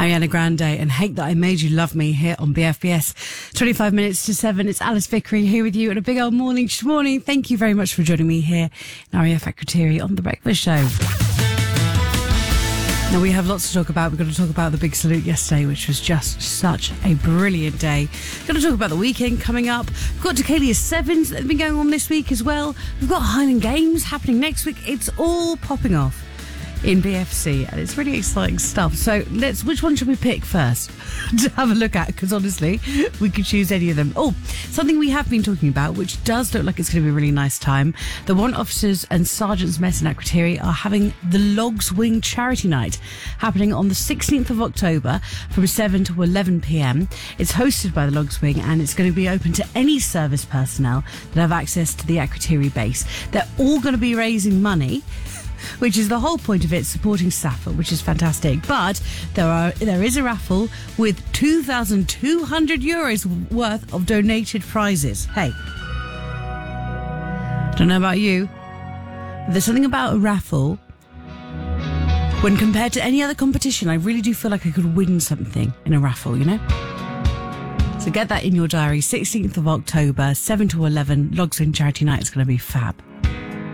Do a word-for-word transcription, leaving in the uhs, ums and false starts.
Ariana Grande and Hate That I Made You Love Me here on B F B S. twenty-five minutes to seven. It's Alice Vickery here with you on a big old morning. Good morning. Thank you very much for joining me here in R A F Akrotiri on The Breakfast Show. Now, we have lots to talk about. We're going to talk about the big salute yesterday, which was just such a brilliant day. We're going to talk about the weekend coming up. We've got Deucalion Sevens that have been going on this week as well. We've got Highland Games happening next week. It's all popping off in B F C, and it's really exciting stuff. So let's, which one should we pick first to have a look at? Because honestly, we could choose any of them. Oh, something we have been talking about, which does look like it's going to be a really nice time. The Warrant Officers and Sergeants Mess in Akrotiri are having the Logs Wing Charity Night happening on the sixteenth of October from seven to eleven p.m. It's hosted by the Logs Wing, and it's going to be open to any service personnel that have access to the Akrotiri base. They're all going to be raising money, which is the whole point of it, supporting SAFA, which is fantastic. But there are there is a raffle with two thousand two hundred euros worth of donated prizes. Hey, don't know about you, but there's something about a raffle when compared to any other competition. I really do feel like I could win something in a raffle, you know? So get that in your diary. sixteenth of October, seven to eleven, Logs Wing Charity Night is going to be fab.